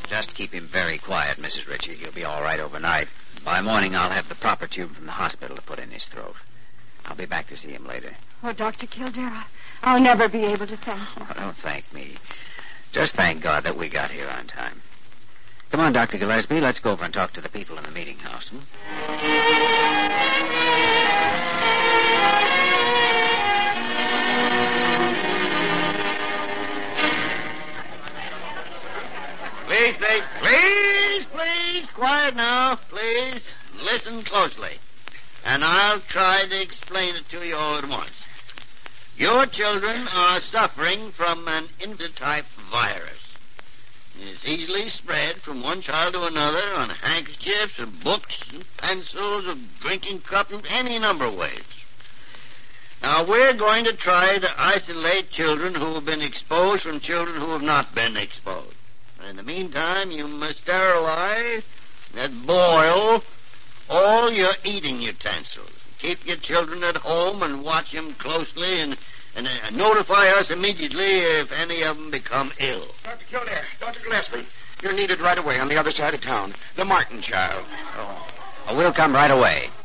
Just keep him very quiet, Mrs. Richard. He'll be all right overnight. By morning, I'll have the proper tube from the hospital to put in his throat. I'll be back to see him later. Oh, Dr. Kildare, I'll never be able to thank you. Oh, don't thank me. Just thank God that we got here on time. Come on, Dr. Gillespie. Let's go over and talk to the people in the meeting house. Please, quiet now, please. Listen closely, and I'll try to explain it to you all at once. Your children are suffering from an inter-type virus. It's easily spread from one child to another on handkerchiefs or books and pencils or drinking cups in any number of ways. Now, we're going to try to isolate children who have been exposed from children who have not been exposed. In the meantime, you must sterilize and boil all your eating utensils. Keep your children at home and watch them closely and notify us immediately if any of them become ill. Dr. Kildare, Dr. Gillespie, you're needed right away on the other side of town. The Martin child. Oh, we'll come right away.